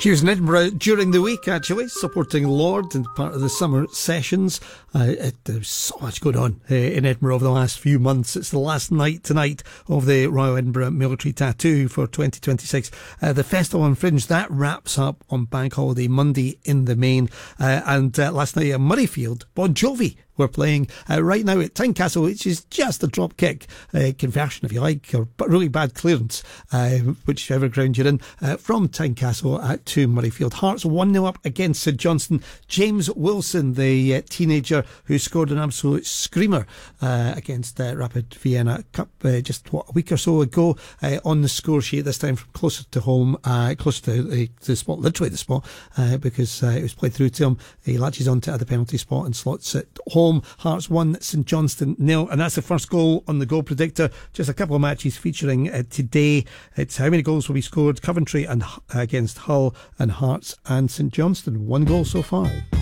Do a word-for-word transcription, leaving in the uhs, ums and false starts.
She was in Edinburgh during the week, actually, supporting Lord and part of the summer sessions. Uh, it, there's so much going on uh, in Edinburgh over the last few months. It's the last night tonight of the Royal Edinburgh Military Tattoo for twenty twenty-six. Uh, the Festival on Fringe, that wraps up on Bank Holiday Monday in the main. Uh, and uh, last night at Murrayfield, Bon Jovi were playing uh, right now at Tynecastle, which is just a drop kick uh, conversion, if you like, or really bad clearance, uh, whichever ground you're in, uh, from Tynecastle at to Murrayfield. Hearts one nil up against St Johnstone. James Wilson, the uh, teenager who scored an absolute screamer uh, against uh, Rapid Vienna Cup uh, just what, a week or so ago, uh, on the score sheet, this time from closer to home, uh, closer to the, the spot, literally the spot, uh, because uh, it was played through to him. He latches onto the penalty spot and slots it home. Hearts one, St Johnstone nil, and that's the first goal on the goal predictor. Just a couple of matches featuring uh, today. It's how many goals will be scored. Coventry and uh, against Hull, and Hearts and St Johnstone. One goal so far.